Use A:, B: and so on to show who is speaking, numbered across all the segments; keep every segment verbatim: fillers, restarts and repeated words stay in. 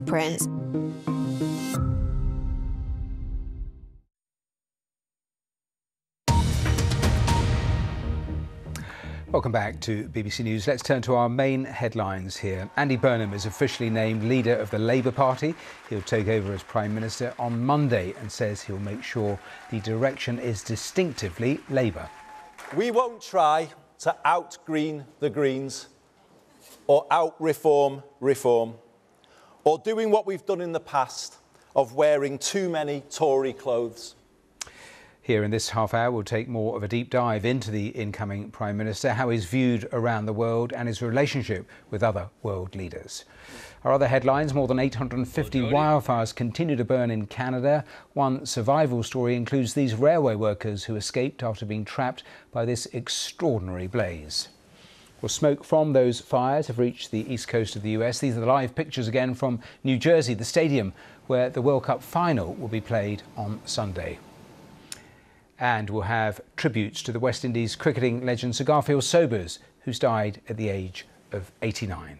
A: Prince.
B: Welcome back to B B C News. Let's turn to our main headlines here. Andy Burnham is officially named leader of the Labour Party. He'll take over as Prime Minister on Monday and says he'll make sure the direction is distinctively Labour.
C: We won't try to out-green the Greens or out-reform reform or doing what we've done in the past of wearing too many Tory clothes.
B: Here in this half hour, we'll take more of a deep dive into the incoming Prime Minister, how he's viewed around the world and his relationship with other world leaders. Our other headlines, more than eight hundred fifty wildfires continue to burn in Canada. One survival story includes these railway workers who escaped after being trapped by this extraordinary blaze. Well, smoke from those fires have reached the east coast of the U S. These are the live pictures again from New Jersey, the stadium where the World Cup final will be played on Sunday. And we'll have tributes to the West Indies cricketing legend Sir Garfield Sobers, who's died at the age of eighty-nine.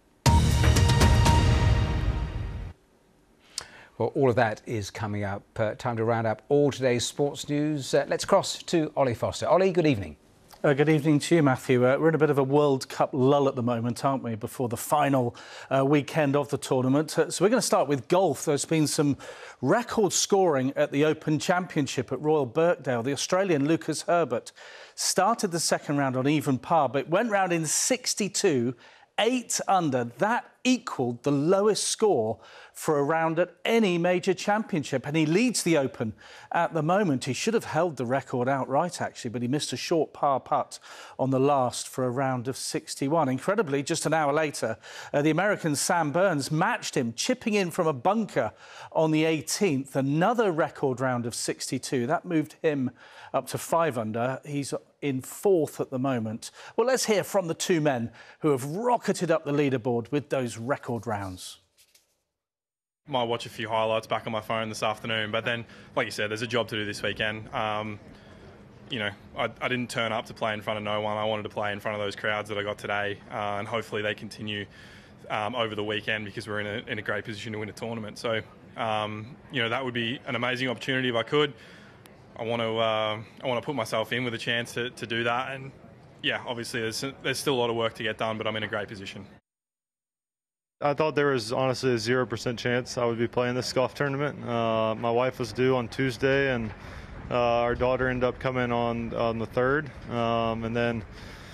B: Well, all of that is coming up. Uh, time to round up all today's sports news. Uh, let's cross to Ollie Foster. Ollie, good evening.
D: Uh, good evening to you, Matthew. Uh, we're in a bit of a World Cup lull at the moment, aren't we, before the final uh, weekend of the tournament. Uh, so we're going to start with golf. There's been some record scoring at the Open Championship at Royal Birkdale. The Australian Lucas Herbert started the second round on even par, but went round in sixty-two, eight under. That equalled the lowest score for a round at any major championship, and he leads the Open at the moment. He should have held the record outright, actually, but he missed a short par putt on the last for a round of sixty-one. Incredibly, just an hour later, uh, the American Sam Burns matched him, chipping in from a bunker on the eighteenth. Another record round of sixty-two. That moved him up to five under. He's in fourth at the moment. Well, let's hear from the two men who have rocketed up the leaderboard with those record rounds.
E: Might watch a few highlights back on my phone this afternoon, but then, like you said, there's a job to do this weekend. Um, you know, I, I didn't turn up to play in front of no one. I wanted to play in front of those crowds that I got today, uh, and hopefully they continue um, over the weekend because we're in a, in a great position to win a tournament. So, um, you know, that would be an amazing opportunity if I could. I want to uh, I want to put myself in with a chance to, to do that, and yeah, obviously there's there's still a lot of work to get done, but I'm in a great position.
F: I thought there was honestly a zero percent chance I would be playing this golf tournament. Uh, my wife was due on Tuesday, and uh, our daughter ended up coming on on the third. Um, and then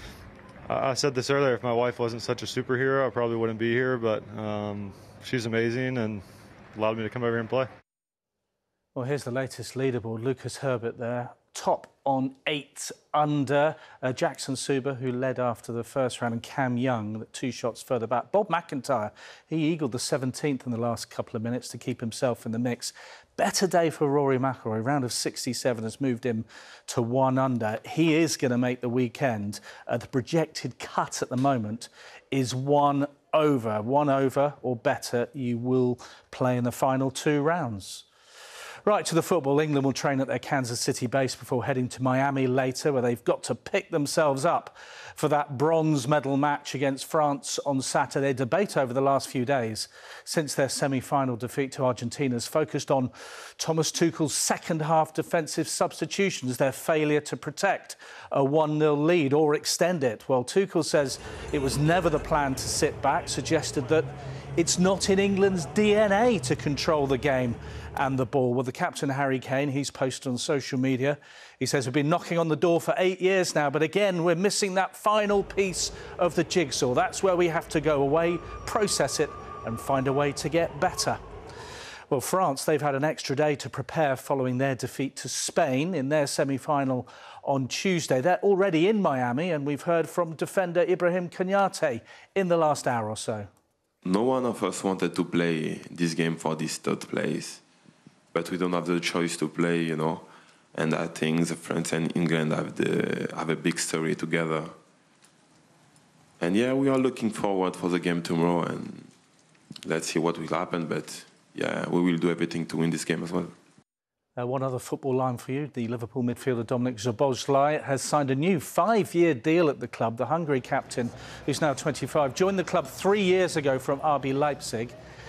F: I said this earlier: if my wife wasn't such a superhero, I probably wouldn't be here. But um, she's amazing and allowed me to come over here and play.
D: Well, here's the latest leaderboard. Lucas Herbert there, top on eight under. Uh, Jackson Suber, who led after the first round, and Cam Young, two shots further back. Bob McIntyre, he eagled the seventeenth in the last couple of minutes to keep himself in the mix. Better day for Rory McIlroy. Round of sixty-seven has moved him to one under. He is going to make the weekend. Uh, the projected cut at the moment is one over. One over or better, you will play in the final two rounds. Right, to the football. England will train at their Kansas City base before heading to Miami later, where they've got to pick themselves up for that bronze medal match against France on Saturday. Debate over the last few days since their semi-final defeat to Argentina has focused on Thomas Tuchel's second-half defensive substitutions, their failure to protect a one nil lead or extend it. Well, Tuchel says it was never the plan to sit back, suggested that it's not in England's D N A to control the game and the ball. Well, the captain, Harry Kane, he's posted on social media. He says, we've been knocking on the door for eight years now, but again, we're missing that final piece of the jigsaw. That's where we have to go away, process it, and find a way to get better. Well, France, they've had an extra day to prepare following their defeat to Spain in their semi-final on Tuesday. They're already in Miami, and we've heard from defender Ibrahim Konaté in the last hour or so.
G: No one of us wanted to play this game for this third place, but we don't have the choice to play, you know. And I think the France and England have the have a big story together. And yeah, we are looking forward for the game tomorrow, and let's see what will happen. But yeah, we will do everything to win this game as well.
D: Uh, one other football line for you. The Liverpool midfielder Dominik Szoboszlai has signed a new five-year deal at the club. The Hungary captain, who's now twenty-five, joined the club three years ago from R B Leipzig.